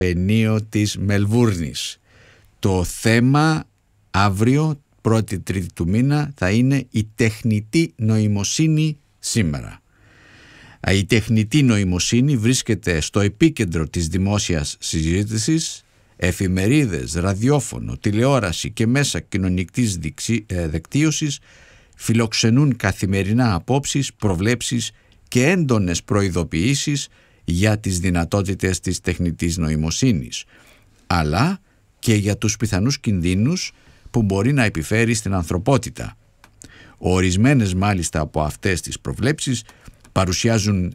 καφενείο της Μελβούρνης. Το θέμα αύριο, 1η-3η του μήνα, θα είναι η τεχνητή νοημοσύνη σήμερα. Η τεχνητή νοημοσύνη βρίσκεται στο επίκεντρο της δημόσιας συζήτησης. Εφημερίδες, ραδιόφωνο, τηλεόραση και μέσα κοινωνικής δικτύωσης φιλοξενούν καθημερινά απόψεις, προβλέψεις και έντονες προειδοποιήσεις για τις δυνατότητες της τεχνητής νοημοσύνης, αλλά και για τους πιθανούς κινδύνους που μπορεί να επιφέρει στην ανθρωπότητα. Ορισμένες μάλιστα από αυτές τις προβλέψεις παρουσιάζουν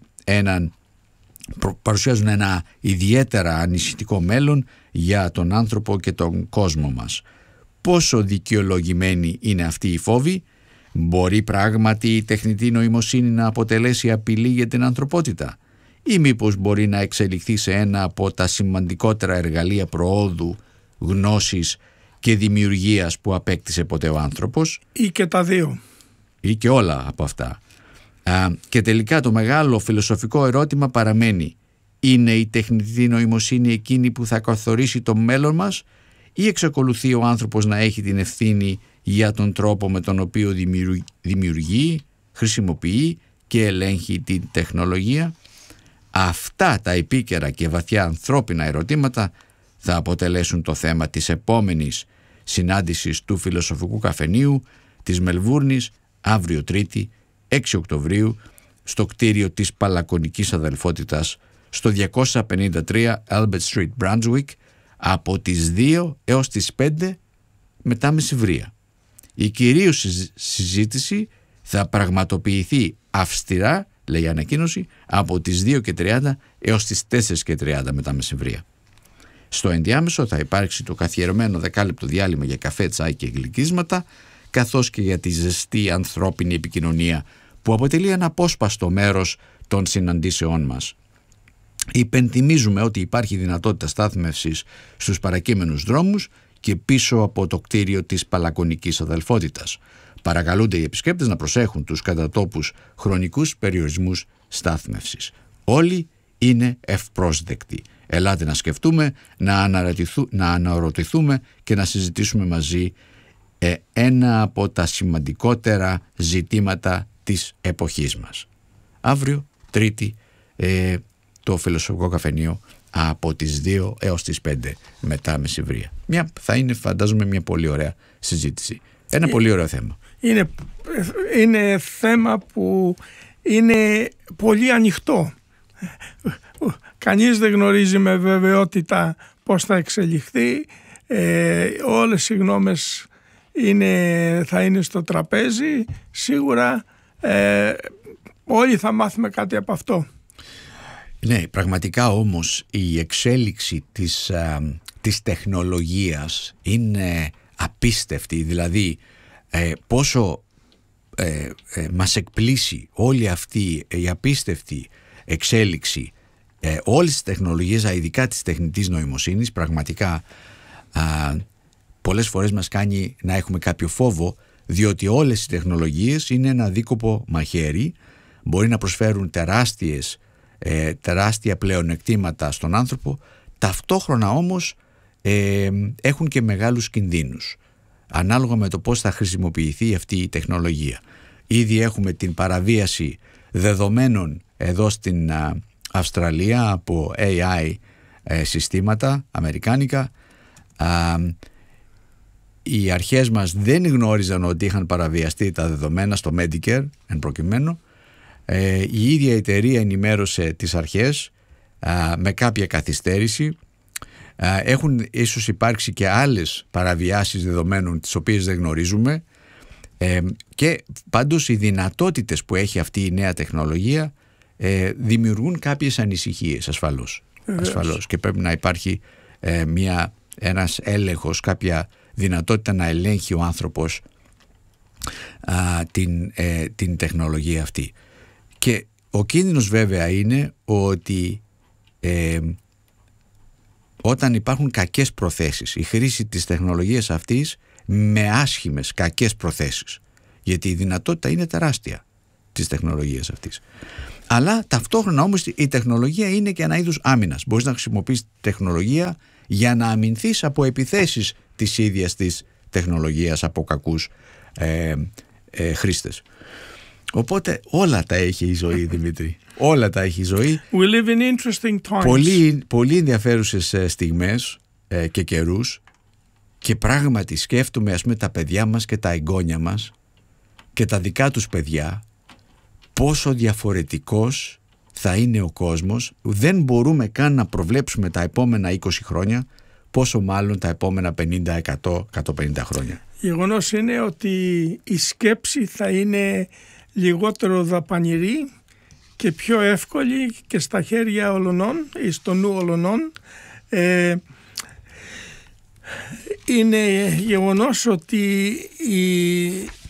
ένα ιδιαίτερα ανησυχητικό μέλλον για τον άνθρωπο και τον κόσμο μας. Πόσο δικαιολογημένοι είναι αυτοί οι φόβοι? Μπορεί πράγματι η τεχνητή νοημοσύνη να αποτελέσει απειλή για την ανθρωπότητα, ή μήπως μπορεί να εξελιχθεί σε ένα από τα σημαντικότερα εργαλεία προόδου, γνώσης και δημιουργίας που απέκτησε ποτέ ο άνθρωπος? Ή και τα δύο. Ή και όλα από αυτά. Και τελικά το μεγάλο φιλοσοφικό ερώτημα παραμένει: είναι η τεχνητή νοημοσύνη εκείνη που θα καθορίσει το μέλλον μας, ή εξακολουθεί ο άνθρωπος να έχει την ευθύνη για τον τρόπο με τον οποίο δημιουργεί, χρησιμοποιεί και ελέγχει την τεχνολογία? Αυτά τα επίκαιρα και βαθιά ανθρώπινα ερωτήματα θα αποτελέσουν το θέμα της επόμενης συνάντησης του Φιλοσοφικού Καφενείου της Μελβούρνης αύριο 3η 6 Οκτωβρίου στο κτίριο της Παλακονικής Αδελφότητας στο 253 Albert Street, Brunswick, από τις 2 έως τις 5 μετά μεσημβρία. Η κυρίως συζήτηση θα πραγματοποιηθεί αυστηρά, λέει η ανακοίνωση, από τις 2:30 έως τις 4:30 μετά μεσημβρία. Στο ενδιάμεσο θα υπάρξει το καθιερωμένο 10 λεπτό διάλειμμα για καφέ, τσάι και γλυκίσματα, καθώς και για τη ζεστή ανθρώπινη επικοινωνία που αποτελεί ένα απόσπαστο μέρος των συναντήσεών μας. Υπενθυμίζουμε ότι υπάρχει δυνατότητα στάθμευσης στους παρακείμενους δρόμους και πίσω από το κτίριο της Παλακονικής Αδελφότητας. Παρακαλούνται οι επισκέπτες να προσέχουν τους κατά τόπους χρονικούς περιορισμούς στάθμευσης. Όλοι είναι ευπρόσδεκτοι. Ελάτε να σκεφτούμε, να αναρωτηθούμε και να συζητήσουμε μαζί ένα από τα σημαντικότερα ζητήματα της εποχής μας. Αύριο, Τρίτη, το Φιλοσοφικό Καφενείο από τις 2 έως τις 5 μετά μεσημβρία. Θα είναι, φαντάζομαι, μια πολύ ωραία συζήτηση. Ένα πολύ ωραίο θέμα. Είναι θέμα που είναι πολύ ανοιχτό. Κανείς δεν γνωρίζει με βεβαιότητα πώς θα εξελιχθεί. Όλες οι γνώμες θα είναι στο τραπέζι. Σίγουρα όλοι θα μάθουμε κάτι από αυτό. Ναι, πραγματικά όμως η εξέλιξη της τεχνολογίας είναι απίστευτη. Δηλαδή πόσο μας εκπλήσει όλη αυτή η απίστευτη εξέλιξη όλες τις τεχνολογίες, ειδικά της τεχνητής νοημοσύνης. Πραγματικά πολλές φορές μας κάνει να έχουμε κάποιο φόβο, διότι όλες οι τεχνολογίες είναι ένα δίκοπο μαχαίρι, μπορεί να προσφέρουν τεράστια πλεονεκτήματα στον άνθρωπο, ταυτόχρονα όμως έχουν και μεγάλους κινδύνους ανάλογα με το πώς θα χρησιμοποιηθεί αυτή η τεχνολογία. Ήδη έχουμε την παραβίαση δεδομένων εδώ στην Αυστραλία από AI συστήματα αμερικάνικα. Οι αρχές μας δεν γνώριζαν ότι είχαν παραβιαστεί τα δεδομένα στο Medicare εν προκειμένου. Η ίδια εταιρεία ενημέρωσε τις αρχές με κάποια καθυστέρηση. Έχουν ίσως υπάρξει και άλλες παραβιάσεις δεδομένων τις οποίες δεν γνωρίζουμε, και πάντως οι δυνατότητες που έχει αυτή η νέα τεχνολογία δημιουργούν κάποιες ανησυχίες ασφαλώς, και πρέπει να υπάρχει ένας έλεγχος, κάποια δυνατότητα να ελέγχει ο άνθρωπος την τεχνολογία αυτή. Και ο κίνδυνος βέβαια είναι ότι όταν υπάρχουν κακές προθέσεις, η χρήση της τεχνολογίας αυτής με άσχημες κακές προθέσεις, γιατί η δυνατότητα είναι τεράστια. της τεχνολογίας αυτής. Αλλά ταυτόχρονα όμως η τεχνολογία είναι και ένα είδος άμυνας. Μπορείς να χρησιμοποιείς τεχνολογία για να αμυνθείς από επιθέσεις της ίδιας της τεχνολογίας, από κακούς χρήστες. Οπότε όλα τα έχει η ζωή, Δημήτρη. Όλα τα έχει η ζωή. We live in interesting times. Πολύ ενδιαφέρουσες στιγμές και καιρούς, και πράγματι σκέφτομαι, ας πούμε, τα παιδιά μας και τα εγγόνια μας και τα δικά τους παιδιά, πόσο διαφορετικός θα είναι ο κόσμος. Δεν μπορούμε καν να προβλέψουμε τα επόμενα 20 χρόνια, πόσο μάλλον τα επόμενα 50, 100, 150 χρόνια. Γεγονός είναι ότι η σκέψη θα είναι λιγότερο δαπανηρή και πιο εύκολη και στα χέρια ολονών ή στο νου ολονών. Είναι γεγονός ότι οι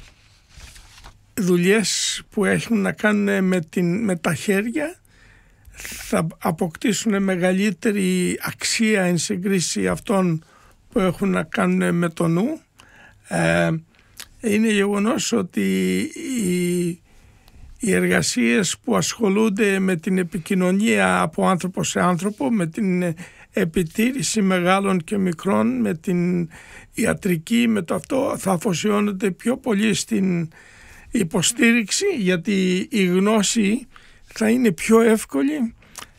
δουλειές που έχουν να κάνουν με τα χέρια θα αποκτήσουν μεγαλύτερη αξία εν συγκρίση αυτών που έχουν να κάνουν με το νου. Είναι γεγονός ότι οι εργασίες που ασχολούνται με την επικοινωνία από άνθρωπο σε άνθρωπο, με την επιτήρηση μεγάλων και μικρών, με την ιατρική, με το αυτό, θα αφοσιώνονται πιο πολύ στην υποστήριξη, γιατί η γνώση θα είναι πιο εύκολη.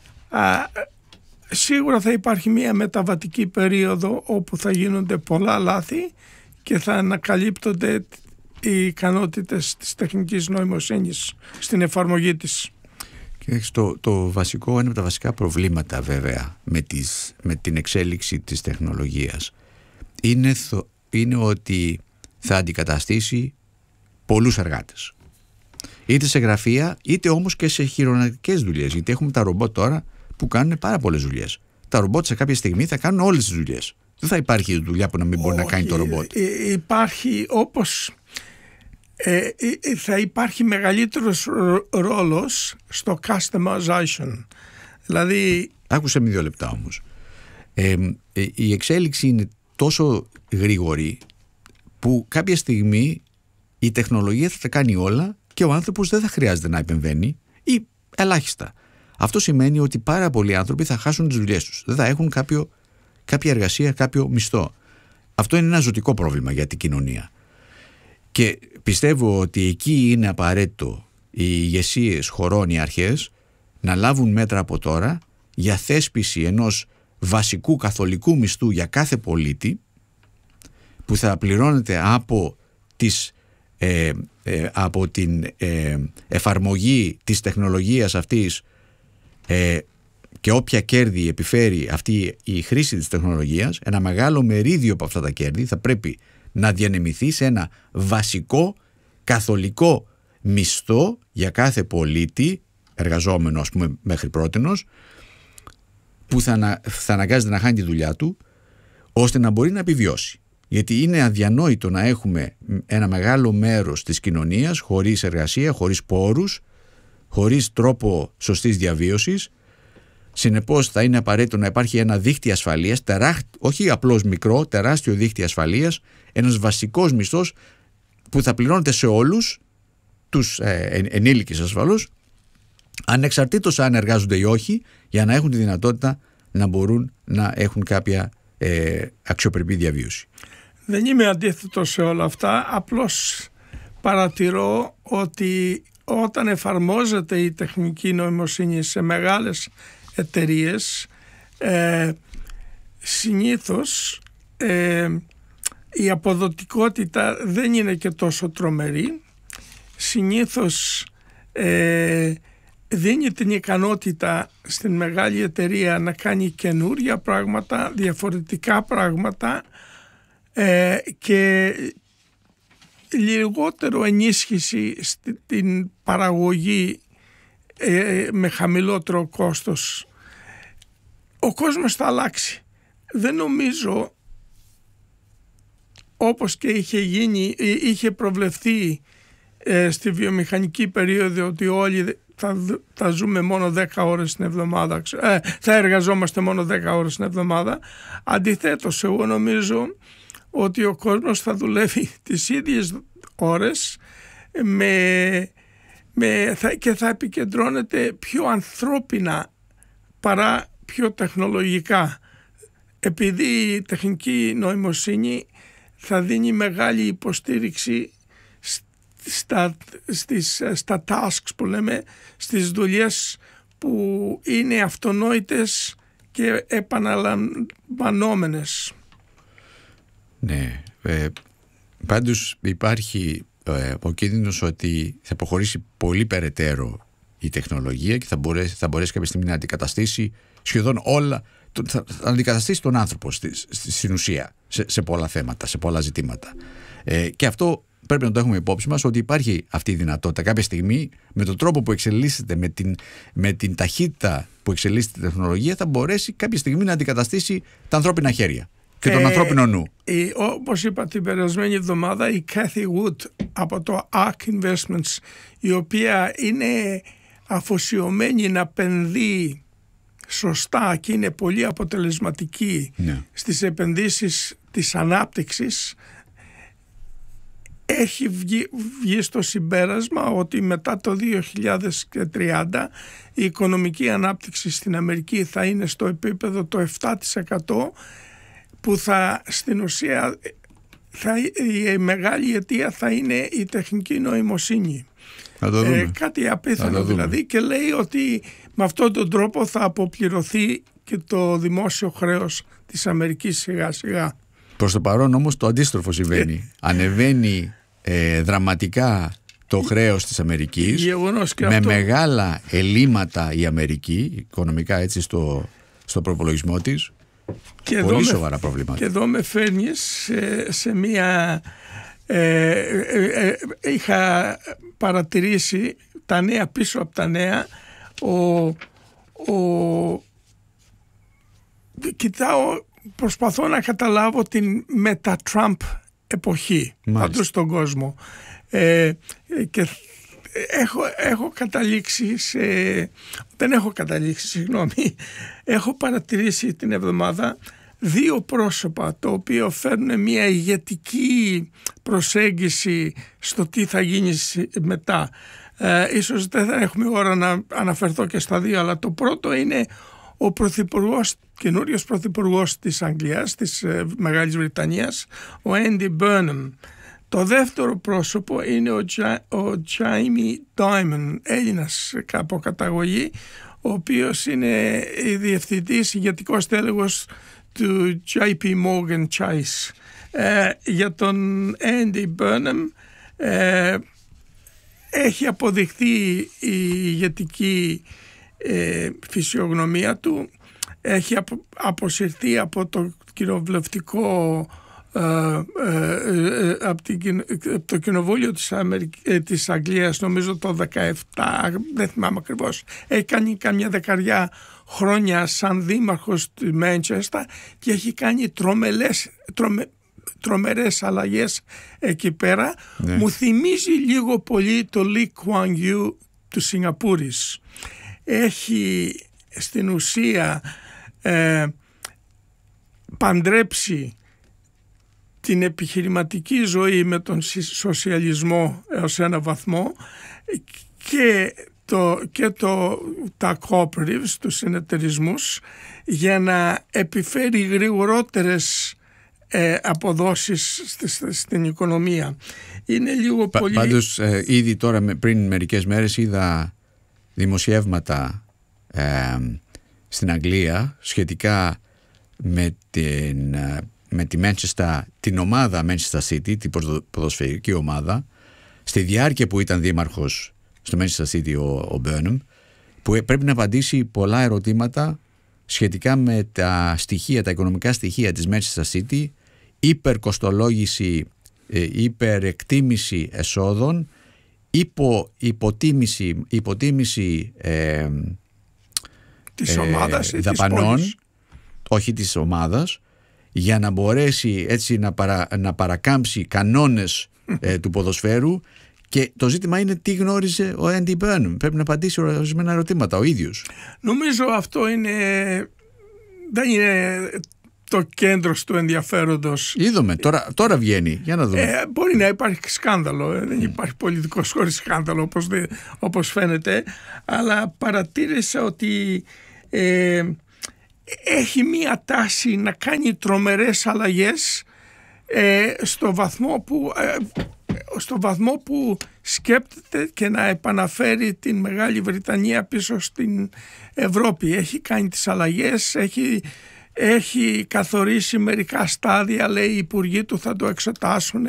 Σίγουρα θα υπάρχει μια μεταβατική περίοδο όπου θα γίνονται πολλά λάθη και θα ανακαλύπτονται οι ικανότητες της τεχνικής νοημοσύνης στην εφαρμογή της. Το βασικό, ένα από τα βασικά προβλήματα βέβαια με την εξέλιξη της τεχνολογίας είναι ότι θα αντικαταστήσει πολλούς εργάτες, είτε σε γραφεία είτε όμως και σε χειρονακτικές δουλειές, γιατί έχουμε τα ρομπότ τώρα που κάνουν πάρα πολλές δουλειές. Τα ρομπότ σε κάποια στιγμή θα κάνουν όλες τις δουλειές. Δεν θα υπάρχει δουλειά που να μην μπορεί να κάνει το ρομπότ. Υπάρχει, όπως θα υπάρχει μεγαλύτερος ρόλος στο customization. Δηλαδή... Άκουσε με 2 λεπτά όμως. Η εξέλιξη είναι τόσο γρήγορη που κάποια στιγμή η τεχνολογία θα τα κάνει όλα και ο άνθρωπος δεν θα χρειάζεται να επεμβαίνει, ή ελάχιστα. Αυτό σημαίνει ότι πάρα πολλοί άνθρωποι θα χάσουν τις δουλειές τους. Δεν θα έχουν κάποια εργασία, κάποιο μισθό. Αυτό είναι ένα ζωτικό πρόβλημα για την κοινωνία. Και πιστεύω ότι εκεί είναι απαραίτητο οι ηγεσίες χωρών, οι αρχές, να λάβουν μέτρα από τώρα για θέσπιση ενός βασικού καθολικού μισθού για κάθε πολίτη, που θα πληρώνεται από την εφαρμογή της τεχνολογίας αυτής, και όποια κέρδη επιφέρει αυτή η χρήση της τεχνολογίας, ένα μεγάλο μερίδιο από αυτά τα κέρδη θα πρέπει να διανεμηθεί σε ένα βασικό καθολικό μισθό για κάθε πολίτη, εργαζόμενο ας πούμε μέχρι πρότινος, που θα αναγκάζεται να χάνει τη δουλειά του, ώστε να μπορεί να επιβιώσει. Γιατί είναι αδιανόητο να έχουμε ένα μεγάλο μέρος της κοινωνίας χωρίς εργασία, χωρίς πόρους, χωρίς τρόπο σωστής διαβίωσης. Συνεπώς θα είναι απαραίτητο να υπάρχει ένα δίχτυ ασφαλείας, όχι απλώς μικρό, τεράστιο δίχτυ ασφαλείας, ένας βασικός μισθός που θα πληρώνεται σε όλους τους ενήλικες ασφαλώς, ανεξαρτήτως αν εργάζονται ή όχι, για να έχουν τη δυνατότητα να μπορούν να έχουν κάποια αξιοπρεπή διαβίωση. Δεν είμαι αντίθετος σε όλα αυτά, απλώς παρατηρώ ότι όταν εφαρμόζεται η τεχνική νοημοσύνη σε μεγάλες εταιρείες, συνήθως η αποδοτικότητα δεν είναι και τόσο τρομερή. Συνήθως δίνει την ικανότητα στην μεγάλη εταιρεία να κάνει καινούρια πράγματα, διαφορετικά πράγματα, και λιγότερο ενίσχυση στην παραγωγή με χαμηλότερο κόστος. Ο κόσμος θα αλλάξει. Δεν νομίζω, όπως και είχε προβλεφθεί στη βιομηχανική περίοδο, ότι όλοι θα ζούμε μόνο 10 ώρες την εβδομάδα, θα εργαζόμαστε μόνο 10 ώρες την εβδομάδα. Αντιθέτως, εγώ νομίζω ότι ο κόσμος θα δουλεύει τις ίδιες ώρες με και θα επικεντρώνεται πιο ανθρώπινα παρά πιο τεχνολογικά, επειδή η τεχνική νοημοσύνη θα δίνει μεγάλη υποστήριξη στα tasks που λέμε, στις δουλειές που είναι αυτονόητες και επαναλαμβανόμενες. Ναι, πάντως υπάρχει ο κίνδυνος ότι θα προχωρήσει πολύ περαιτέρω η τεχνολογία και θα μπορέσει κάποια στιγμή να αντικαταστήσει σχεδόν όλα, θα αντικαταστήσει τον άνθρωπο στην ουσία σε πολλά θέματα, σε πολλά ζητήματα. Και αυτό πρέπει να το έχουμε υπόψη μας, ότι υπάρχει αυτή η δυνατότητα κάποια στιγμή, με τον τρόπο που εξελίσσεται, με την ταχύτητα που εξελίσσεται η τεχνολογία, θα μπορέσει κάποια στιγμή να αντικαταστήσει τα ανθρώπινα χέρια και τον ανθρώπινο νου. Όπως είπα την περασμένη εβδομάδα, η Cathy Wood από το ARK Investments, η οποία είναι αφοσιωμένη να επενδύει σωστά και είναι πολύ αποτελεσματική στις επενδύσεις της ανάπτυξης, έχει βγει στο συμπέρασμα ότι μετά το 2030 η οικονομική ανάπτυξη στην Αμερική θα είναι στο επίπεδο το 7%, που θα στην ουσία η μεγάλη αιτία θα είναι η τεχνική νοημοσύνη. Κάτι απίθανο δηλαδή, και λέει ότι με αυτόν τον τρόπο θα αποπληρωθεί και το δημόσιο χρέος της Αμερικής σιγά σιγά. Προς το παρόν όμως το αντίστροφο συμβαίνει. Ανεβαίνει δραματικά το χρέος της Αμερικής, με μεγάλα ελλείμματα η Αμερική, οικονομικά έτσι στο προπολογισμό της. Και πολύ σοβαρά προβλήματα. Και εδώ με φέρνεις σε μία... είχα παρατηρήσει τα νέα πίσω από τα νέα. Προσπαθώ να καταλάβω την μετα-Τραμπ εποχή παντού στον κόσμο. Και έχω παρατηρήσει την εβδομάδα δύο πρόσωπα, το οποίο φέρνουν μια ηγετική προσέγγιση στο τι θα γίνει μετά. Ίσως δεν θα έχουμε ώρα να αναφερθώ και στα δύο, αλλά το πρώτο είναι ο πρωθυπουργός, καινούριος πρωθυπουργός της Αγγλίας, της Μεγάλης Βρετανίας, ο Andy Burnham. Το δεύτερο πρόσωπο είναι ο Jamie Dimon, Έλληνας από καταγωγή, ο οποίος είναι διευθυντής, ηγετικός τέλεγος του JP Morgan Chase. Για τον Andy Burnham έχει αποδειχθεί η ηγετική φυσιογνωμία του, έχει αποσυρθεί από το κοινοβουλευτικό από το κοινοβούλιο της Αγγλίας, νομίζω το 17, δεν θυμάμαι ακριβώς. Έχει κάνει καμιά δεκαριά χρόνια σαν δήμαρχος του Μάντσεστερ και έχει κάνει τρομερές αλλαγές εκεί πέρα. Ναι. Μου θυμίζει λίγο πολύ το Lee Kuan Yew του Σιγκαπούρης. Έχει στην ουσία παντρέψει την επιχειρηματική ζωή με τον σοσιαλισμό έως ένα βαθμό και τα cooperatives, τους συνεταιρισμούς, για να επιφέρει γρηγορότερες αποδόσεις στην οικονομία. Είναι λίγο πολύ... Πάντως ήδη τώρα πριν μερικές μέρες είδα δημοσιεύματα στην Αγγλία σχετικά με τη Manchester, την ομάδα Manchester City, την ποδοσφαιρική ομάδα, στη διάρκεια που ήταν δήμαρχος στο Manchester City ο Burnham, που πρέπει να απαντήσει πολλά ερωτήματα σχετικά με τα οικονομικά στοιχεία της Manchester City, υπερκοστολόγηση, υπερεκτίμηση εσόδων, υποτίμηση της ομάδας δαπανών, όχι της ομάδας, για να μπορέσει έτσι να παρακάμψει κανόνες του ποδοσφαίρου. Και το ζήτημα είναι τι γνώριζε ο Andy Burnham. Πρέπει να απαντήσει ορισμένα ερωτήματα ο ίδιος. Νομίζω αυτό δεν είναι το κέντρο του ενδιαφέροντος. Είδαμε, τώρα βγαίνει, για να δούμε. Μπορεί να υπάρχει σκάνδαλο, δεν υπάρχει πολιτικός χωρίς σκάνδαλο όπως φαίνεται, αλλά παρατήρησα ότι έχει μία τάση να κάνει τρομερές αλλαγές στο βαθμό που σκέπτεται και να επαναφέρει την Μεγάλη Βρετανία πίσω στην Ευρώπη. Έχει κάνει τις αλλαγές, έχει καθορίσει μερικά στάδια, λέει οι υπουργοί του θα το εξετάσουν,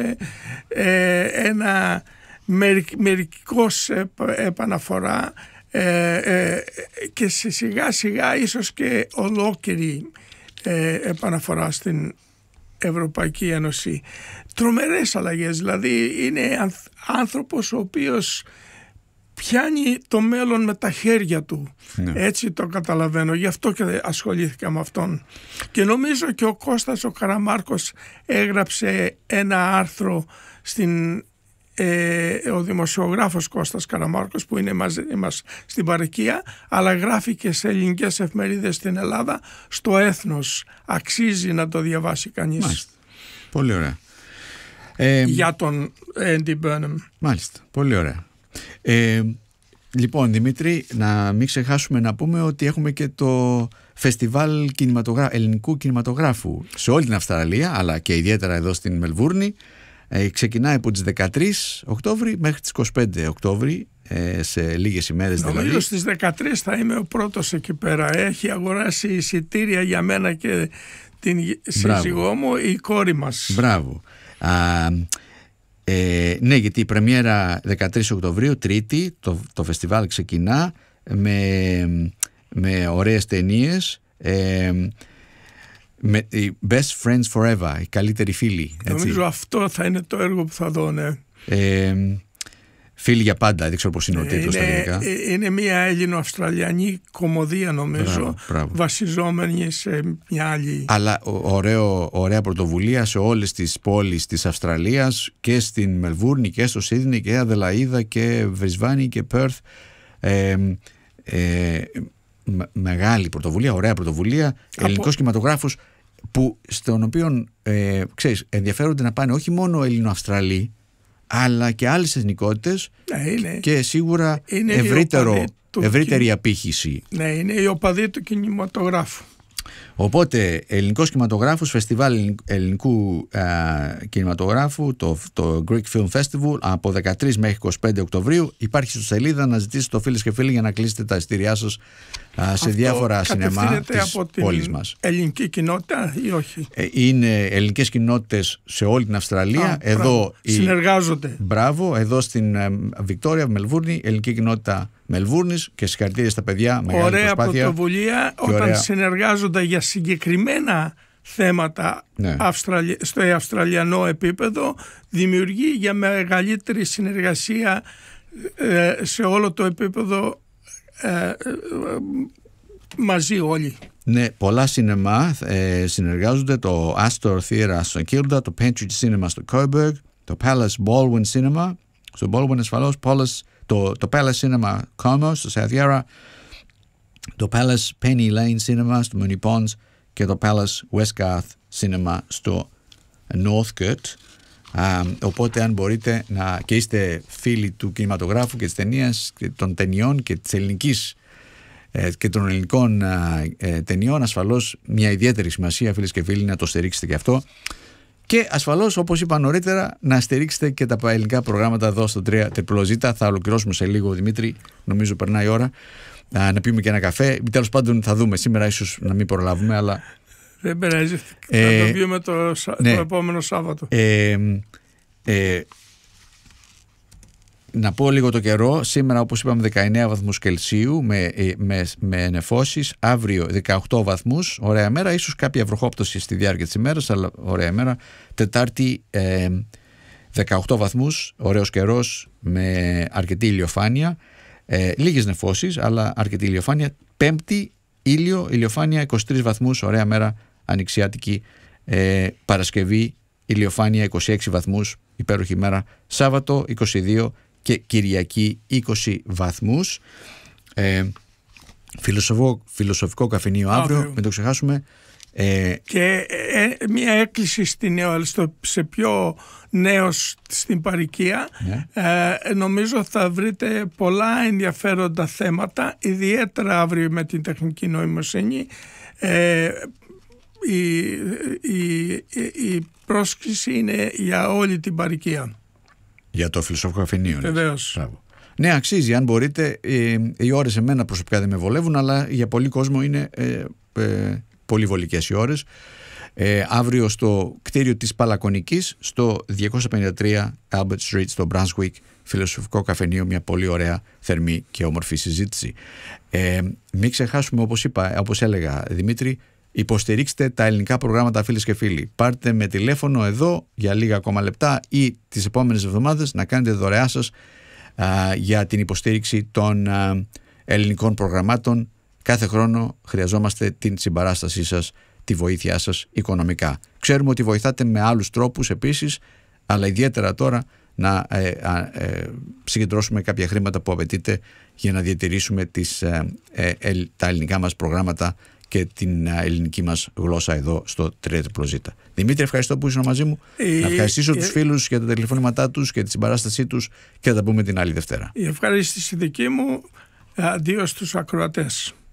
μερικώς επαναφορά και σιγά σιγά ίσως και ολόκληρη επαναφορά στην Ευρωπαϊκή Ένωση. Τρομερές αλλαγές, δηλαδή είναι άνθρωπος ο οποίος πιάνει το μέλλον με τα χέρια του. Ναι. Έτσι το καταλαβαίνω, γι' αυτό και ασχολήθηκα με αυτόν. Και νομίζω και ο Κώστας ο Καραμάρκος έγραψε ένα άρθρο ο δημοσιογράφος Κώστας Καραμάρκος που είναι μαζί μας στην παροικία, αλλά γράφει και σε ελληνικές εφημερίδες στην Ελλάδα, στο Έθνος. Αξίζει να το διαβάσει κανείς. Μάλιστα. Πολύ ωραία. Για τον Andy Burnham. Μάλιστα, πολύ ωραία. Λοιπόν, Δημήτρη, να μην ξεχάσουμε να πούμε ότι έχουμε και το φεστιβάλ ελληνικού κινηματογράφου σε όλη την Αυστραλία, αλλά και ιδιαίτερα εδώ στην Μελβούρνη. Ξεκινάει από τις 13 Οκτώβρη μέχρι τις 25 Οκτώβρη, σε λίγες ημέρες δηλαδή. Νομίζω στις 13 θα είμαι ο πρώτος εκεί πέρα. Έχει αγοράσει εισιτήρια για μένα και την σύζυγό μου, η κόρη μας. Μπράβο. Ναι, γιατί η πρεμιέρα 13 Οκτωβρίου, Τρίτη, το φεστιβάλ ξεκινά με ωραίες ταινίες, με οι Best Friends Forever, οι καλύτεροι φίλοι. Έτσι. Νομίζω αυτό θα είναι το έργο που θα δω, ναι. Φίλοι για πάντα, δεν ξέρω πώς είναι ο τίτλος στα ελληνικά. Είναι μια Έλληνο-Αυστραλιανή κομμωδία, νομίζω, βασιζόμενη σε μια άλλη. Αλλά ωραία πρωτοβουλία σε όλες τις πόλεις της Αυστραλίας, και στην Μελβούρνη και στο Σίδνεϊ και Αδελαΐδα και Βρισβάνη και Πέρθ. Μεγάλη πρωτοβουλία, ωραία πρωτοβουλία, ελληνικός κινηματογράφος στον οποίο ενδιαφέρονται να πάνε όχι μόνο Ελληνοαυστραλοί, αλλά και άλλες εθνικότητες, και σίγουρα ευρύτερη απήχηση. Ναι, είναι οι οπαδοί του κινηματογράφου. Οπότε ελληνικός κινηματογράφος, φεστιβάλ ελληνικού κινηματογράφου, το Greek Film Festival, από 13 μέχρι 25 Οκτωβρίου. Υπάρχει στο σελίδα, να ζητήσετε το φίλες και φίλοι για να κλείσετε τα εισιτήριά σας σε διάφορα σινεμά της πόλης μας. Ελληνική κοινότητα ή όχι? Είναι ελληνικές κοινότητες σε όλη την Αυστραλία. Εδώ συνεργάζονται. Μπράβο, εδώ στην Βικτόρια, Μελβούρνη, ελληνική κοινότητα Μελβούρνης, και συγχαρητήρια στα παιδιά. Ωραία πρωτοβουλία όταν συνεργάζονται για συγκεκριμένα θέματα, ναι, στο αυστραλιανό επίπεδο, δημιουργεί για μεγαλύτερη συνεργασία σε όλο το επίπεδο, μαζί όλοι. Ναι, πολλά σινεμά συνεργάζονται, το Astor Theatre στο Kilda, το Pentridge Cinema στο Coburg, το Palace Baldwin Cinema στο Baldwin ασφαλώς, το Palace Cinema Como στο South Yarra, το Palace Penny Lane Cinema στο Moonee Ponds και το Palace Westgarth Cinema στο Northcote. Οπότε αν μπορείτε και είστε φίλοι του κινηματογράφου και της ταινίας και των ταινιών και της ελληνικής και των ελληνικών ταινιών, ασφαλώς μια ιδιαίτερη σημασία, φίλες και φίλοι, να το στηρίξετε και αυτό. Και ασφαλώς, όπως είπα νωρίτερα, να στηρίξετε και τα ελληνικά προγράμματα εδώ στο 3ZZZ. Θα ολοκληρώσουμε σε λίγο, Δημήτρη, νομίζω περνάει η ώρα, να πιούμε και ένα καφέ. Τέλος πάντων θα δούμε, σήμερα ίσως να μην προλάβουμε, αλλά δεν πειράζει, θα το πιούμε το επόμενο Σάββατο. Να πω λίγο το καιρό. Σήμερα, όπως είπαμε, 19 βαθμούς Κελσίου με νεφώσεις. Αύριο 18 βαθμούς, ωραία μέρα. Ίσως κάποια βροχόπτωση στη διάρκεια της ημέρας, αλλά ωραία μέρα. Τετάρτη 18 βαθμούς, ωραίος καιρός με αρκετή ηλιοφάνεια. Λίγες νεφώσεις, αλλά αρκετή ηλιοφάνεια. Πέμπτη ηλιοφάνεια 23 βαθμούς, ωραία μέρα, ανοιξιάτικη. Παρασκευή ηλιοφάνεια 26 βαθμούς, υπέροχη μέρα. Σάββατο 22 και Κυριακή 20 βαθμούς. Φιλοσοφικό καφενείο αύριο, μην το ξεχάσουμε. Και μια έκκληση σε πιο νέος στην παροικία. Νομίζω θα βρείτε πολλά ενδιαφέροντα θέματα, ιδιαίτερα αύριο με την τεχνική νοημοσύνη. Η πρόσκληση είναι για όλη την παροικία. Για το Φιλοσοφικό Καφενείο. Βεβαίως. Ναι, αξίζει. Αν μπορείτε, οι ώρες εμένα προσωπικά δεν με βολεύουν, αλλά για πολλοί κόσμο είναι πολύ βολικές οι ώρες. Αύριο στο κτίριο της Παλακονικής, στο 253 Albert Street στο Brunswick, Φιλοσοφικό Καφενείο, μια πολύ ωραία, θερμή και όμορφη συζήτηση. Μην ξεχάσουμε, όπως έλεγα, Δημήτρη, υποστηρίξτε τα ελληνικά προγράμματα, φίλες και φίλοι. Πάρτε με τηλέφωνο εδώ για λίγα ακόμα λεπτά ή τις επόμενες εβδομάδες να κάνετε δωρεά σας για την υποστήριξη των ελληνικών προγραμμάτων. Κάθε χρόνο χρειαζόμαστε την συμπαράστασή σας, τη βοήθειά σας οικονομικά. Ξέρουμε ότι βοηθάτε με άλλους τρόπους επίσης, αλλά ιδιαίτερα τώρα να συγκεντρώσουμε κάποια χρήματα που απαιτείται για να διατηρήσουμε τα ελληνικά μας προγράμματα και την ελληνική μας γλώσσα εδώ στο TRIZ. Δημήτρη, ευχαριστώ που ήσουν μαζί μου. Να ευχαριστήσω τους φίλους για τα τηλεφωνήματά τους και τη συμπαράστασή τους και θα τα πούμε την άλλη Δευτέρα. Η ευχαρίστηση δική μου. Αντίο στους ακροατές.